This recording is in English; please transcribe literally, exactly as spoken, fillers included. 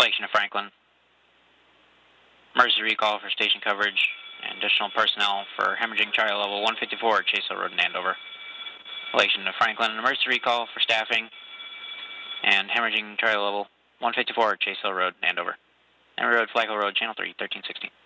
Relation to Franklin. Emergency recall for station coverage and additional personnel for hemorrhaging Charlie level one fifty-four at Chase Hill Road in Andover. Relation to Franklin, emergency recall for staffing and hemorrhaging Charlie level one fifty-four at Chase Hill Road in Andover. Emory Road, Flagler Road, Channel three, thirteen sixteen.